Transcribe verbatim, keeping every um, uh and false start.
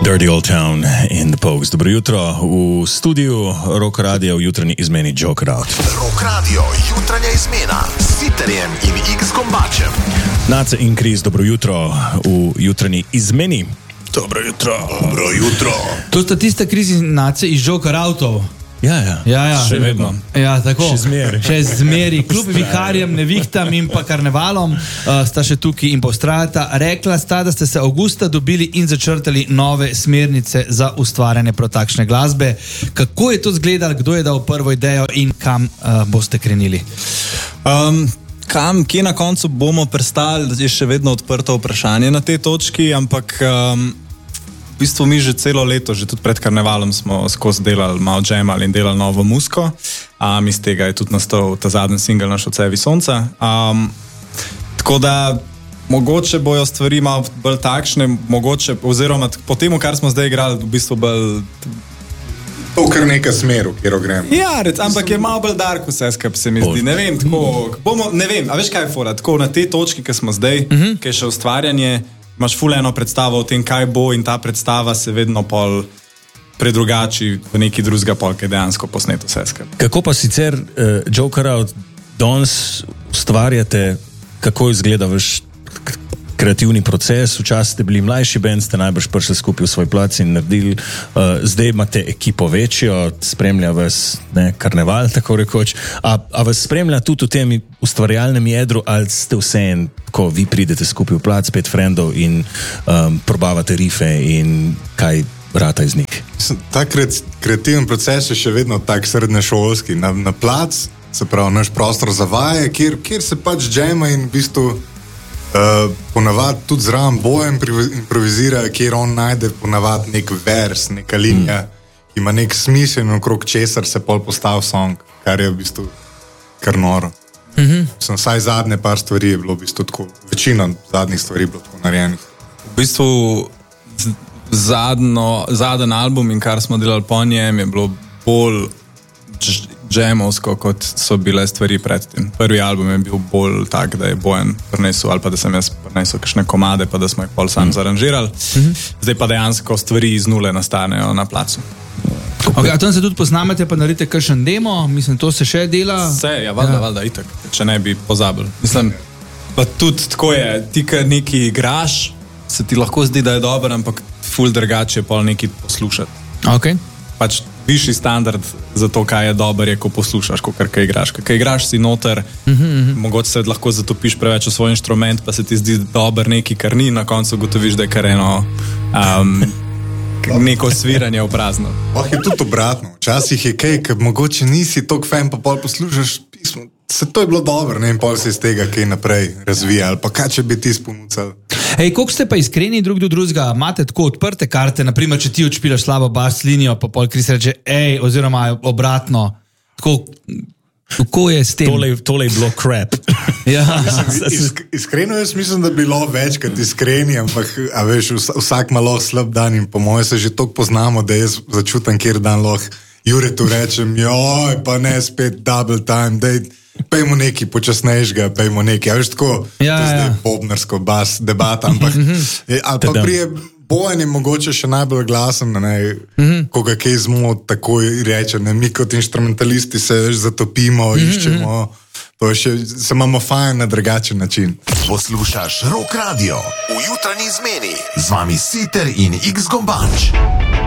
Dirty Old Town in the Pogues. Dobro jutro v studiu Rock Radio, v jutranji izmeni Joker Out. Rock Radio, jutranja izmena s Siterjem in X Gombačem. Nace in Kris, dobro jutro v jutranji izmeni. Dobro jutro. Dobro jutro. To sta tista Kris in Nace iz Joker Outov. Ja, ja, ja, ja. Še vedno. Ja, tako. Še zmeri. Še zmeri. Kljub viharjem, nevihtam in pa karnevalom uh, sta še tukaj in povstrajata. Rekla sta, da ste se avgusta dobili in začrtali nove smernice za ustvarjanje takšne glasbe. Kako je to izgledalo, kdo je dal prvo idejo in kam uh, boste krenili? Um, kam, kje na koncu bomo pristali, je še vedno odprto vprašanje na tej točki, ampak um, v bistvu mi že celo leto, že tudi pred karnevalom smo skozi delali, malo jamali in delali novo muziko. Um, iz tega je tudi nastal ta zadnji singel Naš Odsevi sonca. Um, tako da mogoče bojo stvari malo bolj takšne, mogoče, oziroma po temu, kar smo zdaj igrali, v bistvu bolj... To kar neka smeru, kjer gremo. Ja, rec, ampak je malo bolj dark vse skup, se mi zdi. Ne vem, tako, bomo, ne vem, a veš kaj je fora, tako na tej točki, ki smo zdaj, uh -huh. ki je še ustvarjanje, imaš ful eno predstavo o tem, kaj bo, in ta predstava se vedno pol predrugači v neki drugega pol, ki je dejansko posneto vse skup. Kako pa sicer uh, Joker Out danes ustvarjate, kako izgleda vaš kreativni proces? Včasih ste bili mlajši band, ste najbrž prišli skupaj v svoj plac in naredili, uh, zdaj imate ekipo večjo, spremlja vas ne, karneval, tako rekoč, a, a vas spremlja tudi v tem ustvarjalnem jedru, ali ste vseeno, ko vi pridete skupaj v plac, pet frendov in um, probavate rife in kaj rata iz njih? Ta kreativen proces je še vedno tak srednješolski. Na, na plac, se pravi naš prostor za vaje, kjer, kjer se pač džema in v bistvu Uh, ponavadi tudi zraven bojem improvizira, kjer on najde ponavadi nek vers, neka linija, mm. ki ima nek smisel in okrog česar se pol postavi song, kar je v bistvu kar noro. Mm -hmm. Sem vsaj zadnje par stvari je bilo v bistvu tako, večina zadnjih stvari je bilo tako narejenih. V bistvu zadnjo, zadnji album in kar smo delali po njem je bilo bolj džemovsko, kot so bile stvari predtem. Prvi album je bil bolj tak, da je Bojan prinesel, ali pa da sem jaz prinesel kakšne komade, pa da smo jih pol sam mm. zaranžirali. Mm-hmm. Zdaj pa dejansko stvari iz nule nastanejo na placu. Okay, a tam se tudi poznamete, pa naredite kakšen demo? Mislim, to se še dela? Vse, ja, valjda, ja. valjda, itak, če ne bi pozabili. Mislim, pa tudi tako je, ti, kad neki igraš, se ti lahko zdi, da je dober, ampak ful drugače je pol neki poslušati. Ok. Pač višji standard za to, kaj je dober, je, ko poslušaš, ko kar kaj igraš. Kaj igraš si noter, mm-hmm. mogoče se lahko zatopiš preveč v svoj inštrument, pa se ti zdi dober neki, kar ni, na koncu gotoviš, da je kar eno um, neko sviranje v prazno. Oh, je tudi obratno. Včasih je kaj, ker mogoče nisi tok fan, pa pol poslušaš pismo. Se to je bilo dobro, ne, in pol se iz tega kaj naprej razvija, ali pa kaj če bi ti spomucal. Ej, koliko ste pa iskreni drug do drugega? Imate tako odprte karte, naprimer, če ti odšpilaš slabo bas linijo, pa pol Kris reče, ej, oziroma obratno. Tako, kako je s tem? Tole, tole je bilo crap. Ja. Isk, iskreno jaz mislim, da bi bilo večkrat iskreni, ampak a veš, vsak malo slab dan in po moje se že toliko poznamo, da jaz začutam, kjer dan lahko Juretu rečem, joj, pa ne spet double time, dej, pejmo neki počasnejšega, pejmo neki, a veš tako, ja, to je zdaj ja. bobnarsko bas debata, ampak ali pa prije Bojan je mogoče še najbolj glasen, ne, mm-hmm. ko ga kaj zmot, tako reče, ne, mi kot inštrumentalisti se veš zatopimo, mm-hmm. iščemo, to je še, se imamo fajn na drugačen način. Poslušaš Rock Radio v jutranji izmeni, z vami Siter in X Gombač.